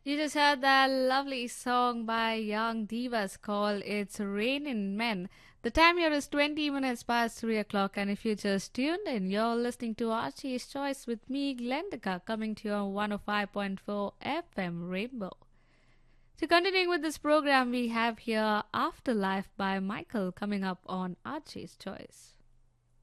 You just heard that lovely song by Young Divas called It's Raining Men. The time here is 20 minutes past 3 o'clock, and if you just tuned in, you're listening to Archie's Choice with me, Glendika, coming to you on 105.4 FM Rainbow. So, continuing with this program, we have here Afterlife by Michael coming up on Archie's Choice.